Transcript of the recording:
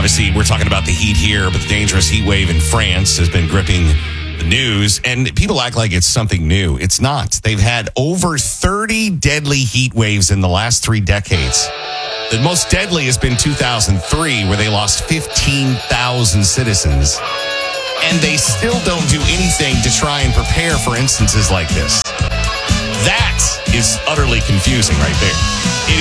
Obviously, we're talking about the heat here, but the dangerous heat wave in France has been gripping the news, and people act like it's something new. It's not. They've had over 30 deadly heat waves in the last 3 decades. The most deadly has been 2003, where they lost 15,000 citizens. And they still don't do anything to try and prepare for instances like this. That is utterly confusing right there. It